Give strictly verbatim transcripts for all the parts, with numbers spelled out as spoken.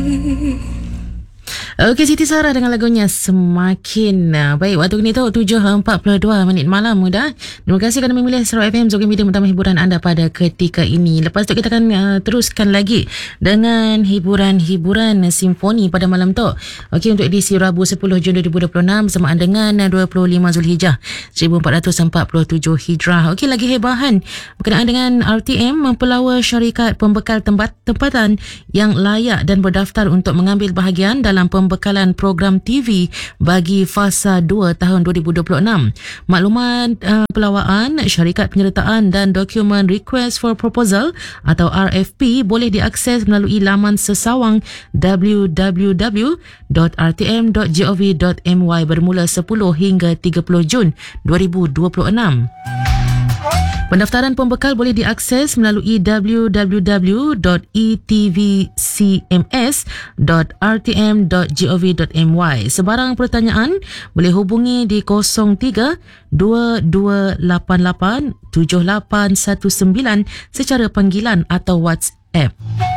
Okey, Siti Sarah dengan lagunya Semakin. Baik, waktu ini tu tujuh empat puluh dua minit malam muda. Terima kasih kerana memilih Sarawak F M sebagai media utama hiburan anda pada ketika ini. Lepas tu kita akan uh, teruskan lagi dengan hiburan-hiburan simfoni pada malam tu. Okey, untuk edisi Rabu sepuluh Jun dua ribu dua puluh enam bersamaan dengan dua puluh lima Zulhijjah seribu empat ratus empat puluh tujuh Hijrah. Okey, lagi hebahan berkenaan dengan R T M mempelawa syarikat pembekal tempat tempatan yang layak dan berdaftar untuk mengambil bahagian dalam pembekalan program T V bagi fasa dua tahun dua ribu dua puluh enam. Maklumat uh, pelawaan, syarikat penyertaan dan dokumen Request for Proposal atau R F P boleh diakses melalui laman sesawang w w w dot r t m dot gov dot m y bermula sepuluh hingga tiga puluh Jun dua ribu dua puluh enam. Pendaftaran pembekal boleh diakses melalui w w w dot e t v c m s dot r t m dot gov dot m y. Sebarang pertanyaan boleh hubungi di kosong tiga dua dua lapan lapan tujuh lapan satu sembilan secara panggilan atau WhatsApp.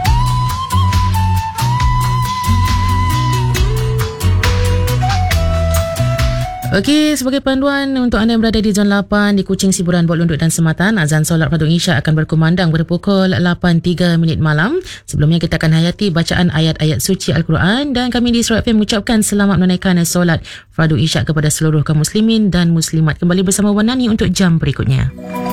Okey, sebagai panduan untuk anda yang berada di Zon lapan di Kuching, Siburan, Bot Lunduk dan Sematan, azan solat fardu Isyak akan berkumandang pada pukul lapan tiga minit malam. Sebelumnya kita akan hayati bacaan ayat-ayat suci Al-Quran dan kami di Sarawak F M mengucapkan selamat menunaikan solat fardu Isyak kepada seluruh kaum muslimin dan muslimat. Kembali bersama Wan Nani untuk jam berikutnya.